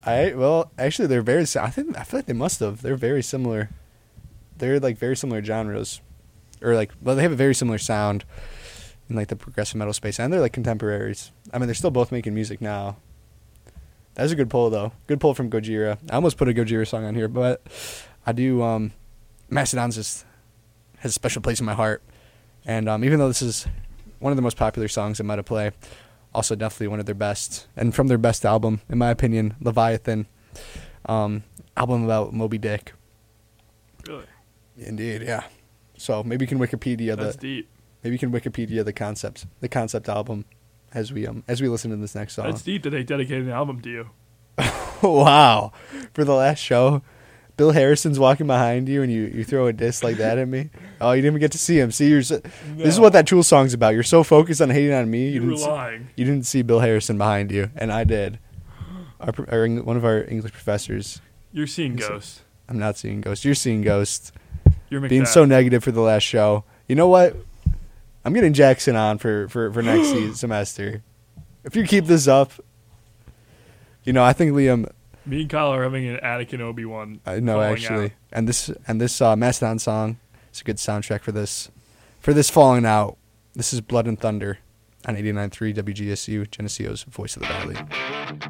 Actually, they're very. I feel like they must have. They're very similar. They're like very similar genres, or like, well, they have a very similar sound in like the progressive metal space, and they're like contemporaries. I mean, they're still both making music now. That's a good pull though. Good pull from Gojira. I almost put a Gojira song on here, but I do. Mastodon's just has a special place in my heart, and even though this is one of the most popular songs at Meta Play, also definitely one of their best, and from their best album, in my opinion, Leviathan, album about Moby Dick. Really? Indeed, yeah. So maybe you can Wikipedia That's deep. Maybe you can Wikipedia the concept album, as we listen to this next song. That's deep that they dedicated an album to you. Wow, for the last show, Bill Harrison's walking behind you, and you throw a diss like that at me. Oh, you didn't even get to see him. See, this is what that Tool song's about. You're so focused on hating on me, you were lying. You didn't see Bill Harrison behind you, and I did. One of our English professors. You're seeing ghosts. I'm not seeing ghosts. You're seeing ghosts. You're being so negative for the last show. You know what? I'm getting Jackson on for next semester. If you keep this up, I think Liam. Me and Kyle are having an Anakin Obi-Wan. I know, actually. Out. And this Mastodon song is a good soundtrack for this falling out. This is Blood and Thunder on 89.3 WGSU, Geneseo's Voice of the Valley.